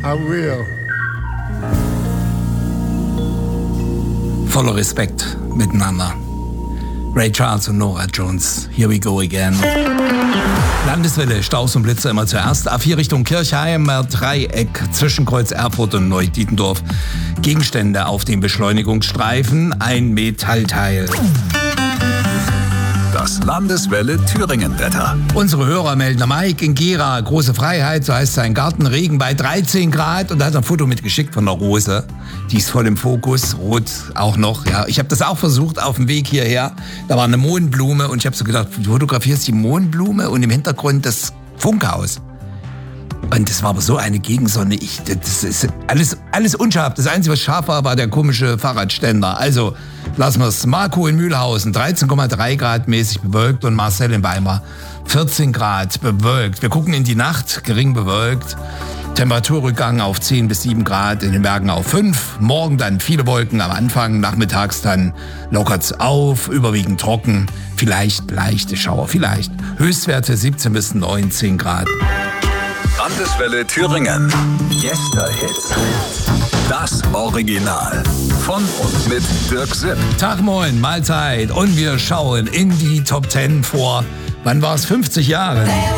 I will. Voller Respekt miteinander. Ray Charles und Norah Jones. Here we go again. Landeswelle, Staus und Blitze immer zuerst. A4 Richtung Kirchheimer Dreieck zwischen Kreuz Erfurt und Neudietendorf. Gegenstände auf dem Beschleunigungsstreifen, ein Metallteil. Das Landeswelle Thüringen-Wetter. Unsere Hörer melden, Mike in Gera, große Freiheit, so heißt sein Garten, Regen bei 13 Grad und da hat er ein Foto mitgeschickt von der Rose. Die ist voll im Fokus, rot auch noch. Ja, ich habe das auch versucht auf dem Weg hierher. Da war eine Mohnblume und ich habe so gedacht, du fotografierst die Mohnblume und im Hintergrund das Funkhaus. Und das war aber so eine Gegensonne, das ist alles unscharf. Das Einzige, was scharf war der komische Fahrradständer. Also lassen wir es. Marco in Mühlhausen, 13,3 Grad mäßig bewölkt und Marcel in Weimar, 14 Grad bewölkt. Wir gucken in die Nacht, gering bewölkt. Temperaturrückgang auf 10 bis 7 Grad, in den Bergen auf 5. Morgen dann viele Wolken am Anfang, nachmittags dann lockert's auf, überwiegend trocken. Vielleicht leichte Schauer, vielleicht. Höchstwerte 17 bis 19 Grad. Landeswelle Thüringen. Gäste-Hits. Das Original. Von und mit Dirk Sipp. Tag, moin, Mahlzeit. Und wir schauen in die Top 10 vor, wann war es, 50 Jahre.